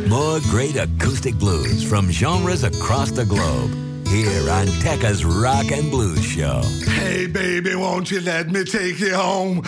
More great acoustic blues from genres across the globe. Here on Tekka's Rock and Blues Show. Hey, baby, won't you let me take you home?